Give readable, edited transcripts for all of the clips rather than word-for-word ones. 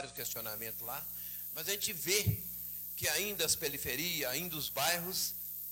vários questionamentos lá, mas a gente vê que ainda as periferias, ainda os bairros,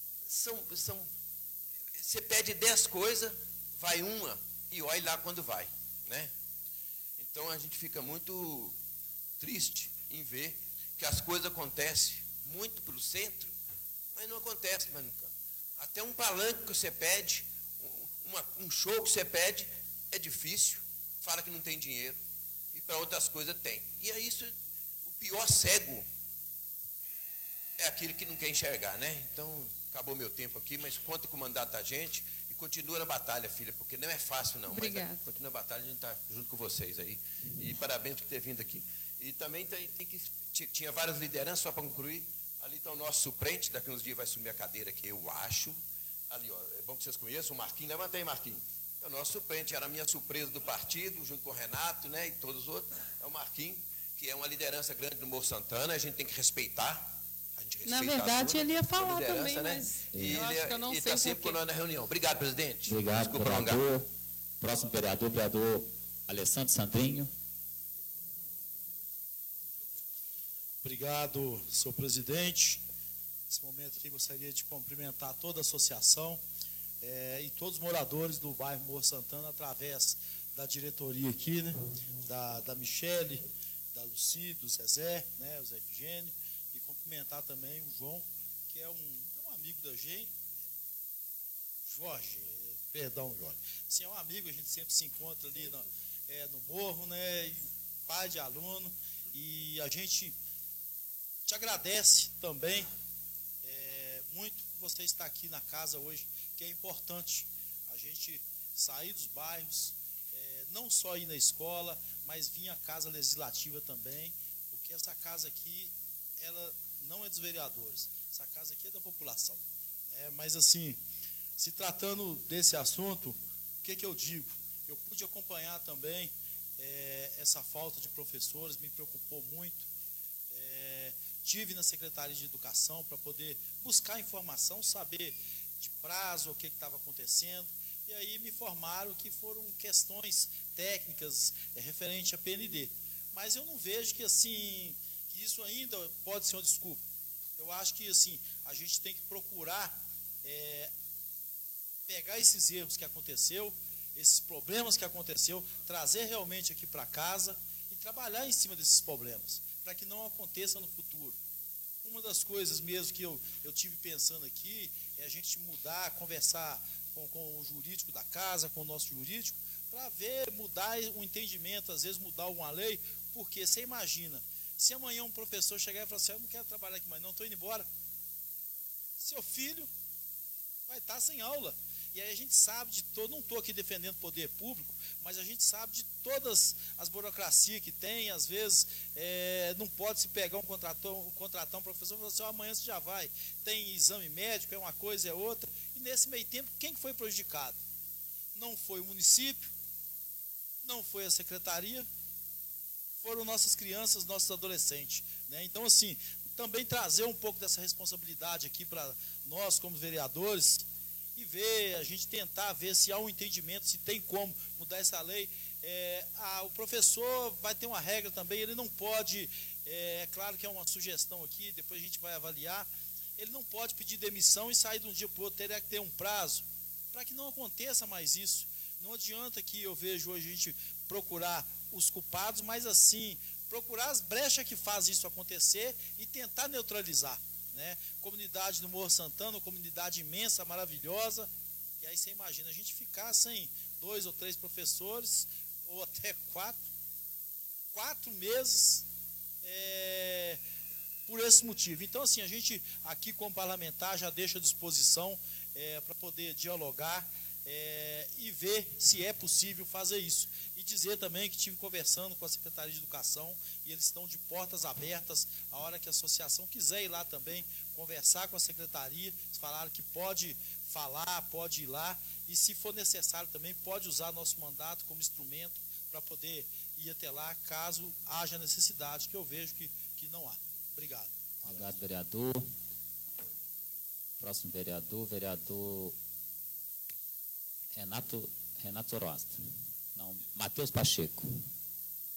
você pede 10 coisas, vai uma, e olha lá quando vai, né? Então, a gente fica muito triste em ver que as coisas acontecem muito para o centro, mas não acontece mais nunca. Até um palanque que você pede, um show que você pede, é difícil, fala que não tem dinheiro, e para outras coisas tem. E é isso, o pior cego é aquele que não quer enxergar, né? Então, acabou meu tempo aqui, mas conta com o mandato da gente e continua na batalha, filha, porque não é fácil, não. Obrigada. Mas continua na batalha, a gente está junto com vocês aí. E parabéns por ter vindo aqui. E também tinha várias lideranças, só para concluir. Ali está o nosso suplente, daqui uns dias vai assumir a cadeira aqui, eu acho. Ali, ó, é bom que vocês conheçam, o Marquinhos, levanta aí, Marquinhos. É o nosso suplente, era a minha surpresa do partido, junto com o Renato, né, e todos os outros. É o Marquinhos, que é uma liderança grande do Morro Santana, a gente tem que respeitar. Na verdade, ele ia falar também, né? mas E eu acho que eu não sei está sempre com nós na reunião. Obrigado, presidente. Obrigado, vereador. Próximo vereador Alessandro Sandrinho. Obrigado, senhor presidente. Nesse momento aqui gostaria de cumprimentar toda a associação e todos os moradores do bairro Morro Santana, através da diretoria aqui, né, da Michele, da Luci, do Zezé, né, o Zé Efigênio, e cumprimentar também o João, que é um amigo da gente. Jorge. Sim, é um amigo, a gente sempre se encontra ali no morro, né, e pai de aluno, e a gente te agradece também muito por você estar aqui na casa hoje, que é importante a gente sair dos bairros, não só ir na escola, mas vir à casa legislativa também, porque essa casa aqui, ela não é dos vereadores, essa casa aqui é da população, né? Mas assim, se tratando desse assunto, o que eu digo? Eu pude acompanhar também essa falta de professores, me preocupou muito. Tive na Secretaria de Educação para poder buscar informação, saber de prazo, o que estava acontecendo, e aí me informaram que foram questões técnicas referente à PND. Mas eu não vejo que assim, que isso ainda pode ser uma desculpa. Eu acho que assim, a gente tem que procurar pegar esses erros que aconteceu, esses problemas que aconteceu, trazer realmente aqui para casa e trabalhar em cima desses problemas, para que não aconteça no futuro. Uma das coisas mesmo que eu tive pensando aqui é a gente mudar, conversar com o jurídico da casa, com o nosso jurídico, para ver, mudar o entendimento, às vezes mudar alguma lei, porque você imagina, se amanhã um professor chegar e falar assim, eu não quero trabalhar aqui mais não, estou indo embora, seu filho vai estar sem aula. E aí a gente sabe de todo, não estou aqui defendendo o poder público, mas a gente sabe de todas as burocracias que tem, às vezes não pode se pegar contratar um professor e falar assim, amanhã você já vai, tem exame médico, é uma coisa, é outra, e nesse meio tempo, quem foi prejudicado? Não foi o município, não foi a secretaria, foram nossas crianças, nossos adolescentes, né? Então assim, também trazer um pouco dessa responsabilidade aqui para nós como vereadores, e ver, a gente tentar ver se há um entendimento, se tem como mudar essa lei. O professor vai ter uma regra também, ele não pode, é claro que é uma sugestão aqui, depois a gente vai avaliar, ele não pode pedir demissão e sair de um dia para o outro, teria que ter um prazo, para que não aconteça mais isso. Não adianta que eu vejo hoje a gente procurar os culpados, mas assim, procurar as brechas que fazem isso acontecer e tentar neutralizar. Né? Comunidade do Morro Santana, uma comunidade imensa, maravilhosa, e aí você imagina, a gente ficar sem 2 ou 3 professores, ou até 4 meses, por esse motivo. Então assim, a gente aqui como parlamentar já deixa à disposição para poder dialogar e ver se é possível fazer isso. E dizer também que estive conversando com a Secretaria de Educação e eles estão de portas abertas a hora que a associação quiser ir lá também, conversar com a Secretaria. Eles falaram que pode falar, pode ir lá e se for necessário também pode usar nosso mandato como instrumento para poder ir até lá caso haja necessidade, que eu vejo que não há. Obrigado. Obrigado, vereador. Próximo vereador Renato Zoroastro. Não, Matheus Pacheco.